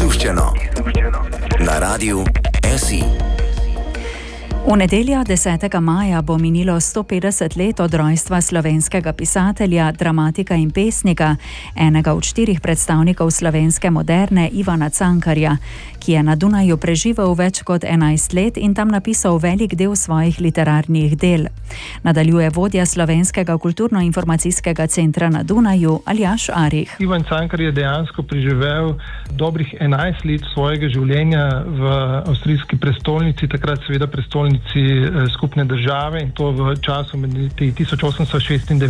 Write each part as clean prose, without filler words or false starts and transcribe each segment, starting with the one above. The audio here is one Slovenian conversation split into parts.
Izluščeno na Radiu SI. V nedeljo 10. maja bo minilo 150 let od rojstva slovenskega pisatelja, dramatika in pesnika, enega od 4 predstavnikov slovenske moderne, Ivana Cankarja, ki je na Dunaju preživel več kot 11 let in tam napisal velik del svojih literarnih del. Nadaljuje vodja Slovenskega kulturno-informacijskega centra na Dunaju, Aljaž Arih. Ivan Cankar je dejansko preživel dobrih 11 let svojega življenja v avstrijski prestolnici, takrat seveda prestolnici skupne države, in to v času med 1896 in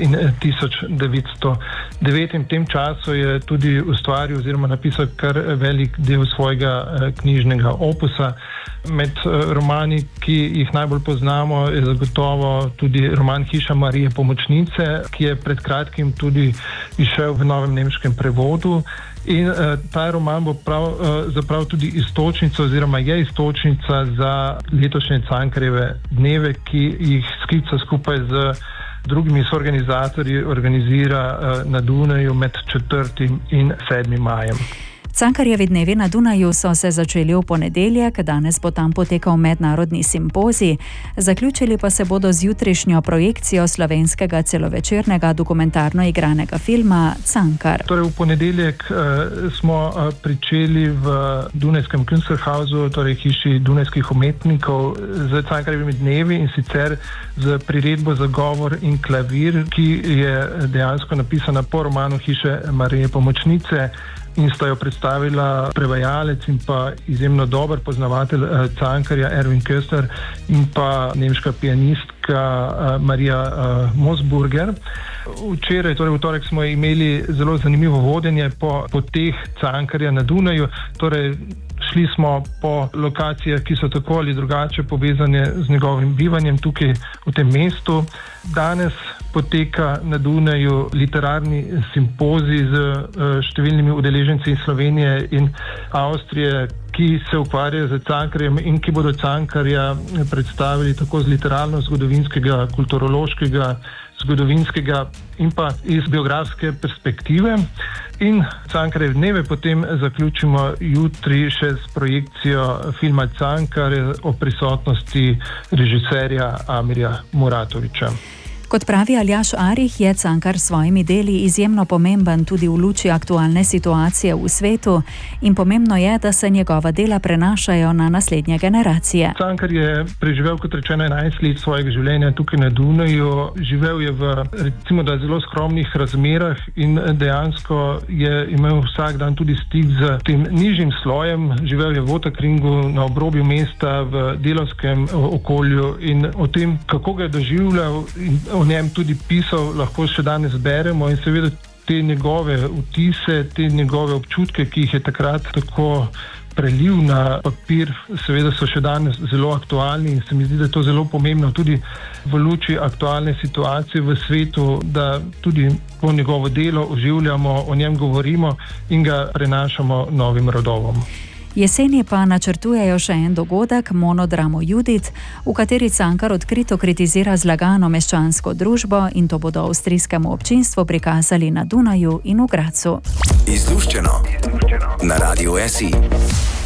1909. In v tem času je tudi ustvaril oziroma napisal kar velik del svojega knjižnega opusa. Med romani, ki jih najbolj poznamo, je zagotovo tudi roman Hiša Marije Pomočnice, ki je pred kratkim tudi izšel v novem nemškem prevodu. In ta roman bo zapravo tudi istočnica oziroma je istočnica za letošnje Cankarjeve dneve, ki jih sklica skupaj z drugimi soorganizatorji organizira na Dunaju med 4. in 7. majem. Cankarjevi dnevi na Dunaju so se začeli v ponedeljek, danes bo tam potekal mednarodni simpozij, zaključili pa se bodo z jutrišnjo projekcijo slovenskega celovečernega dokumentarno-igranega filma Cankar. Torej v ponedeljek smo pričeli v Dunajskem Künstlerhausu, torej hiši dunajskih umetnikov, z Cankarjevimi dnevi, in sicer z priredbo za govor in klavir, ki je dejansko napisana po romanu Hiše Marije Pomočnice, in sta jo predstavila prevajalec in pa izjemno dober poznavatelj Cankarja Erwin Köster in pa nemška pianistka Marija Mosburger. Včeraj, torej v torek, smo imeli zelo zanimivo vodenje po poteh Cankarja na Dunaju. Torej, šli smo po lokacijah, ki so tako ali drugače povezane z njegovim bivanjem tukaj v tem mestu. Danes poteka na Dunaju literarni simpozij z številnimi udeleženci iz Slovenije in Avstrije, ki se ukvarjajo z Cankarjem in ki bodo Cankarja predstavili tako z literarno-zgodovinskega, kulturološkega, zgodovinskega in pa iz biografske perspektive. In Cankarjeve dneve potem zaključimo jutri še s projekcijo filma Cankar o prisotnosti režiserja Amirja Muratovića. Kot pravi Aljaž Arih, je Cankar s svojimi deli izjemno pomemben tudi v luči aktualne situacije v svetu in pomembno je, da se njegova dela prenašajo na naslednje generacije. Cankar je preživel, kot rečeno, 11 let svojega življenja tukaj na Dunaju. Živel je v, recimo, da zelo skromnih razmerah in dejansko je imel vsak dan tudi stik z tem nižjim slojem. Živel je v Ottakringu, na obrobju mesta, v delavskem okolju, in o tem, kako ga je doživljal in o njem tudi pisal, lahko še danes beremo, in seveda te njegove vtise, te njegove občutke, ki jih je takrat tako prelil na papir, seveda so še danes zelo aktualni, in se mi zdi, da je to zelo pomembno tudi v luči aktualne situacije v svetu, da tudi to njegovo delo oživljamo, o njem govorimo in ga prenašamo novim rodovom. Jeseni pa načrtujejo še en dogodek, monodramo Judit, v kateri Cankar odkrito kritizira zlagano meščansko družbo, in to bodo avstrijskemu občinstvu prikazali na Dunaju in v Gradcu. Izluščeno na Radiu SI.